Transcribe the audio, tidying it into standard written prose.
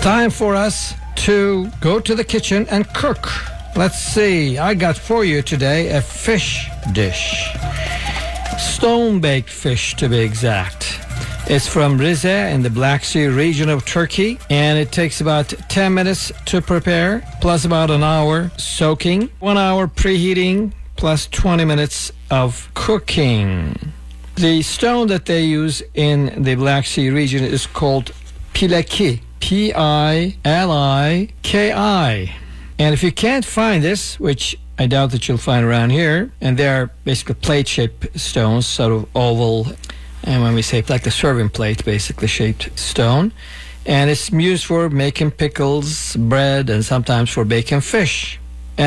Time for us to go to the kitchen and cook. Let's see, I got for you today a fish dish. Stone-baked fish, to be exact. It's from Rize in the Black Sea region of Turkey, and it takes about 10 minutes to prepare, plus about an hour soaking, 1 hour preheating, plus 20 minutes of cooking. The stone that they use in the Black Sea region is called pilaki, P-I-L-I-K-I. And if you can't find this, which I doubt that you'll find around here, and they're basically plate-shaped stones, sort of oval, and when we say like the serving plate, basically shaped stone, and it's used for making pickles, bread, and sometimes for baking fish.